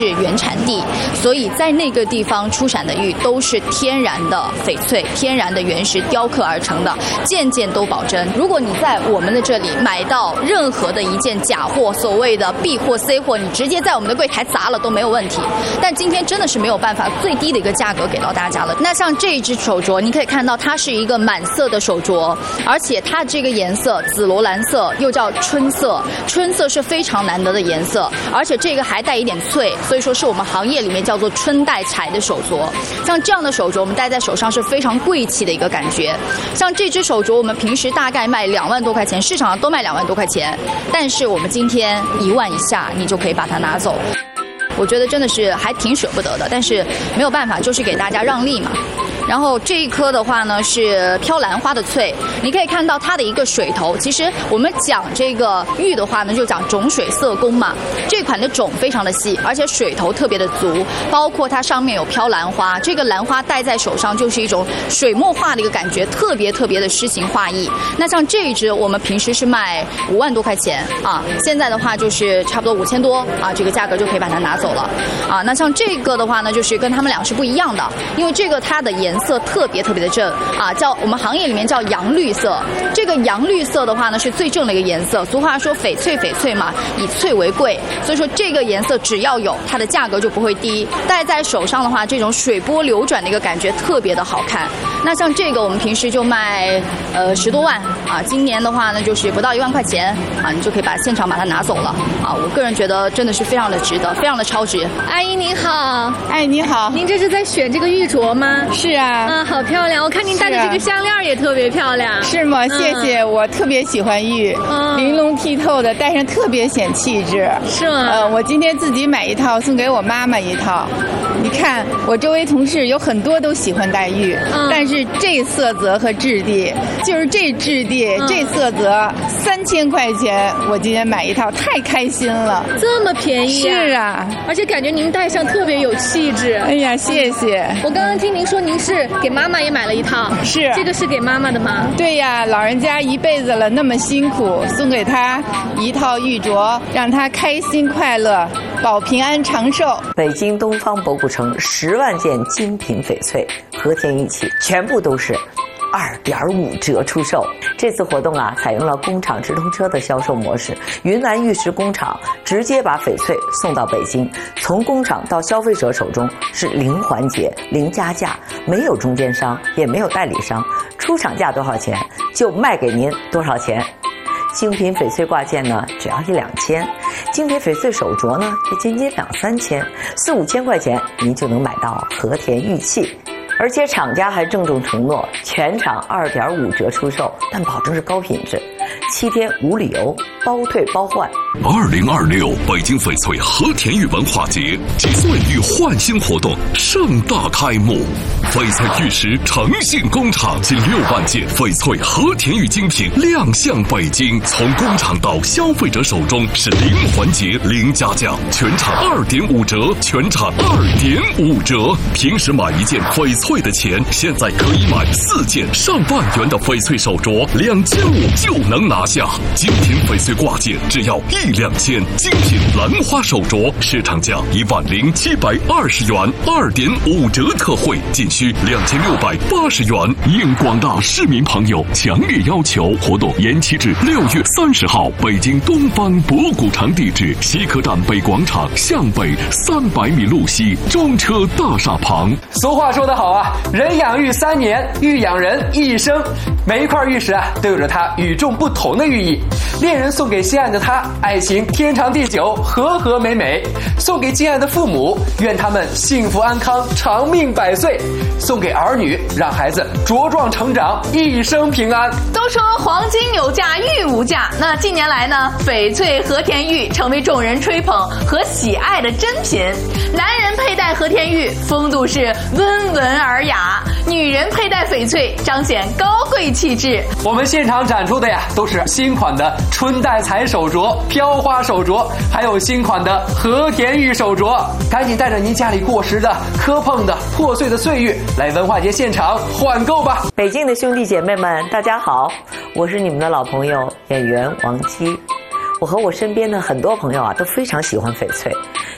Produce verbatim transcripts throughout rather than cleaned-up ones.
是原产地，所以在那个地方出产的玉都是天然的翡翠，天然的原石雕刻而成的，件件都保真。如果你在我们的这里买到任何的一件假货，所谓的 B 货 C 货，你直接在我们的柜台砸了都没有问题。但今天真的是没有办法最低的一个价格给到大家了。那像这一只手镯，你可以看到它是一个满色的手镯，而且它这个颜色紫罗兰色又叫春色，春色是非常难得的颜色，而且这个还带一点翠，所以说是我们行业里面叫做春带彩的手镯。像这样的手镯我们戴在手上是非常贵气的一个感觉。像这只手镯我们平时大概卖两万多块钱，市场上都卖两万多块钱，但是我们今天一万以下你就可以把它拿走。我觉得真的是还挺舍不得的，但是没有办法，就是给大家让利嘛。然后这一颗的话呢是飘兰花的翠，你可以看到它的一个水头。其实我们讲这个玉的话呢，就讲种水色工嘛。这款的种非常的细，而且水头特别的足，包括它上面有飘兰花，这个兰花戴在手上就是一种水墨画的一个感觉，特别特别的诗情画意。那像这一只我们平时是卖五万多块钱啊，现在的话就是差不多五千多啊，这个价格就可以把它拿走了啊。那像这个的话呢，就是跟他们俩是不一样的，因为这个它的颜色特别特别的正啊，叫我们行业里面叫洋绿色。这个洋绿色的话呢是最正的一个颜色，俗话说翡翠翡翠嘛，以翠为贵，所以说这个颜色只要有它的价格就不会低。戴在手上的话，这种水波流转的一个感觉特别的好看。那像这个我们平时就卖呃十多万啊，今年的话呢就是不到一万块钱啊，你就可以把现场把它拿走了啊。我个人觉得真的是非常的值得，非常的超值。 阿姨您好。 哎，你好， 您这是在选这个玉镯吗？ 是啊。 啊，好漂亮！我看您戴的这个项链也特别漂亮。 是吗？谢谢，嗯、我特别喜欢玉，嗯、玲珑剔透的，戴上特别显气质。 是吗？ 呃，我今天自己买一套，送给我妈妈一套。你看，我周围同事有很多都喜欢戴玉，嗯、但是这色泽和质地，就是这质地、嗯、这色泽，三千块钱，我今天买一套，太开心了。 这么便宜、 啊？是啊， 而且感觉您戴上特别有气质。 哎呀，谢谢。 我刚刚听您说您是给妈妈也买了一套， 是这个是给妈妈的吗？ 对呀，老人家一辈子了那么辛苦，送给她一套玉镯，让她开心快乐，保平安长寿。 北京东方博古城十万件精品翡翠和田玉器，全部都是二点五折出售。这次活动啊，采用了工厂直通车的销售模式，云南玉石工厂直接把翡翠送到北京，从工厂到消费者手中是零环节、零加价，没有中间商，也没有代理商，出厂价多少钱就卖给您多少钱。精品翡翠挂件呢，只要一两千；精品翡翠手镯呢，也仅仅两三千，四五千块钱您就能买到和田玉器。而且厂家还郑重承诺，全场二点五折出售，但保证是高品质，七天无理由，包退包换。 二零二六北京翡翠和田玉文化节及岁玉焕新活动盛大开幕，翡翠玉石诚信工厂近六万件翡翠和田玉精品亮相北京，从工厂到消费者手中是零环节、零加价，全场二点五折，全场二点五折。平时买一件翡翠的钱，现在可以买四件上万元的翡翠手镯，两千五就能拿下。精品翡翠挂件只要一两千，精品兰花手镯市场价一万零七百二十元，二点五折特惠，仅需两千六百八十元。应广大市民朋友强烈要求，活动延期至六月三十号。北京东方博古城地址：西客站北广场向北三百米路西中车大厦旁。 俗话说得好啊，人养玉三年，玉养人一生。每一块玉石啊，都有着它与众不同的寓意。恋人送给心爱的他，爱情天长地久，和和美美；送给敬爱的父母，愿他们幸福安康，长命百岁；送给儿女，让孩子茁壮成长，一生平安。 都说黄金有价，玉无价。那近年来呢，翡翠和田玉成为众人吹捧和喜爱的珍品。男人佩戴和田玉，风度是温文尔雅；女人佩戴翡翠，彰显高贵气质。 我们现场展出的呀，都是新款的春带彩手镯、飘花手镯，还有新款的和田玉手镯。赶紧带着您家里过时的、磕碰的、破碎的岁月来文化节现场换购吧！ 北京的兄弟姐妹们，大家好，我是你们的老朋友演员王姬。我和我身边的很多朋友啊，都非常喜欢翡翠，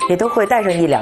也都会带上一两